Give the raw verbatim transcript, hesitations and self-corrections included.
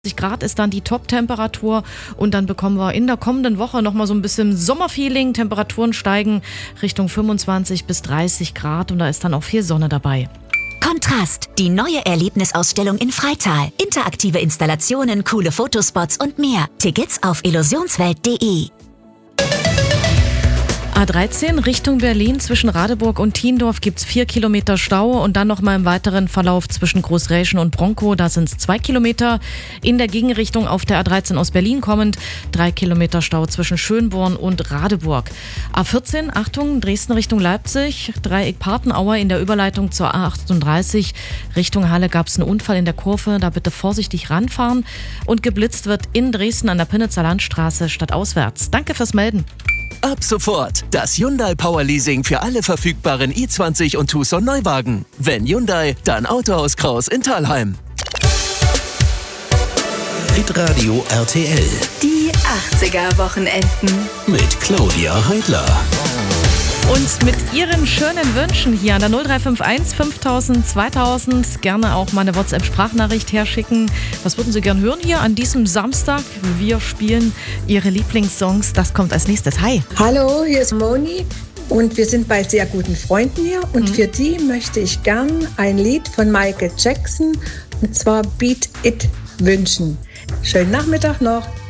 Grad ist dann die Top-Temperatur und dann bekommen wir in der kommenden Woche nochmal so ein bisschen Sommerfeeling. Temperaturen steigen Richtung fünfundzwanzig bis dreißig Grad und da ist dann auch viel Sonne dabei. Kontrast, die neue Erlebnisausstellung in Freital. Interaktive Installationen, coole Fotospots und mehr. Tickets auf illusionswelt punkt de. A dreizehn Richtung Berlin zwischen Radeburg und Thiendorf gibt's vier Kilometer Stau und dann nochmal im weiteren Verlauf zwischen Großräschen und Bronkow, da sind's zwei Kilometer. In der Gegenrichtung auf der A dreizehn aus Berlin kommend drei Kilometer Stau zwischen Schönborn und Radeburg. A vierzehn, Achtung, Dresden Richtung Leipzig, Dreieck Partenauer in der Überleitung zur A achtunddreißig. Richtung Halle gab's einen Unfall in der Kurve, da bitte vorsichtig ranfahren. Und geblitzt wird in Dresden an der Pinnitzer Landstraße stadtauswärts. Danke fürs Melden. Ab sofort das Hyundai Power Leasing für alle verfügbaren i zwanzig und Tucson Neuwagen. Wenn Hyundai, dann Autohaus Kraus in Thalheim. Hitradio R T L. Die achtziger-Wochenenden. Mit Claudia Heidler. Und mit Ihren schönen Wünschen hier an der null drei fünf eins fünftausend zweitausend gerne auch mal eine WhatsApp-Sprachnachricht herschicken. Was würden Sie gern hören hier an diesem Samstag? Wir spielen Ihre Lieblingssongs. Das kommt als nächstes. Hi. Hallo, hier ist Moni und wir sind bei sehr guten Freunden hier. Und mhm. für die möchte ich gern ein Lied von Michael Jackson und zwar Beat It wünschen. Schönen Nachmittag noch.